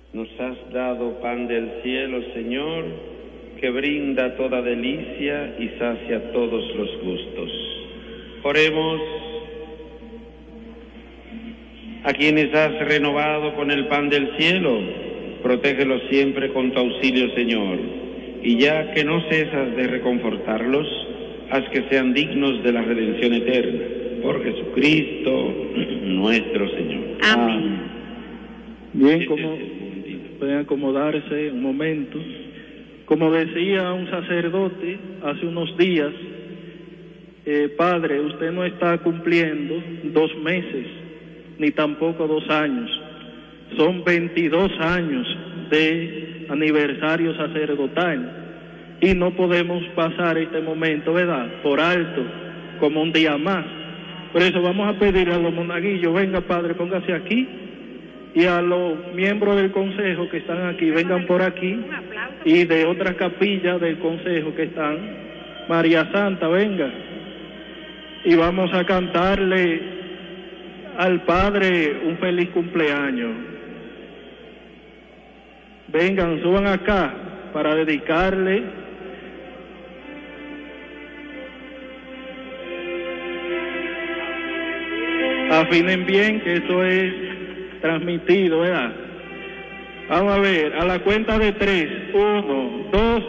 Nos has dado pan del cielo, Señor, que brinda toda delicia y sacia todos los gustos. Oremos. A quienes has renovado con el pan del cielo, protégelos siempre con tu auxilio, Señor, y ya que no cesas de reconfortarlos, haz que sean dignos de la redención eterna. Por Jesucristo, nuestro Señor. Amén. Bien, como pueden acomodarse un momento. Como decía un sacerdote hace unos días, Padre, usted no está cumpliendo 2 meses, ni tampoco 2 años. Son 22 años de aniversario sacerdotal y no podemos pasar este momento, ¿verdad?, por alto, como un día más. Por eso vamos a pedirle a los monaguillos, venga, Padre, póngase aquí, y a los miembros del consejo que están aquí, vengan por aquí, y de otras capillas del consejo que están, María Santa, venga, y vamos a cantarle al Padre un feliz cumpleaños. Vengan, suban acá para dedicarle. Afinen bien que esto es transmitido, ¿verdad? Vamos a ver, a la cuenta de 3, 1, 2,